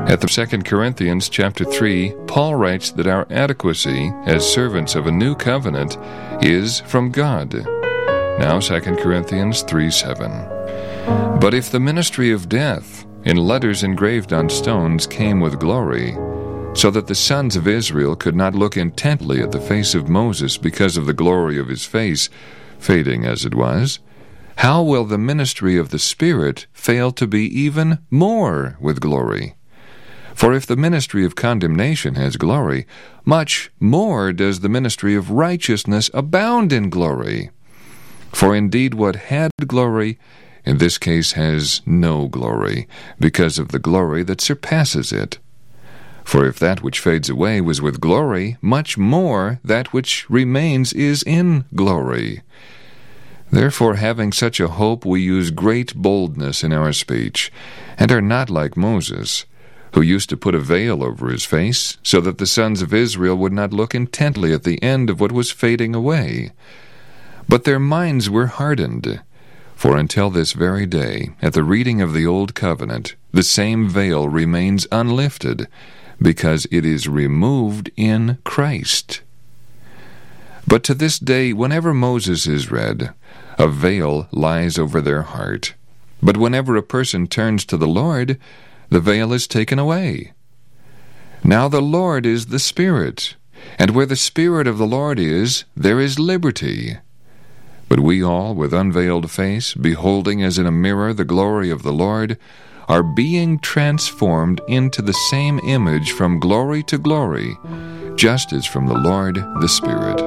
At the 2 Corinthians chapter 3, Paul writes that our adequacy as servants of a new covenant is from God. Now 2 Corinthians 3:7. But if the ministry of death, in letters engraved on stones, came with glory, so that the sons of Israel could not look intently at the face of Moses because of the glory of his face, fading as it was, how will the ministry of the Spirit fail to be even more with glory? For if the ministry of condemnation has glory, much more does the ministry of righteousness abound in glory. For indeed what had glory, in this case has no glory, because of the glory that surpasses it. For if that which fades away was with glory, much more that which remains is in glory. Therefore, having such a hope, we use great boldness in our speech, and are not like Moses, who used to put a veil over his face, so that the sons of Israel would not look intently at the end of what was fading away. But their minds were hardened. For until this very day, at the reading of the Old Covenant, the same veil remains unlifted, because it is removed in Christ. But to this day, whenever Moses is read, a veil lies over their heart. But whenever a person turns to the Lord, the veil is taken away. Now the Lord is the Spirit, and where the Spirit of the Lord is, there is liberty. But we all, with unveiled face, beholding as in a mirror the glory of the Lord, are being transformed into the same image from glory to glory, just as from the Lord the Spirit.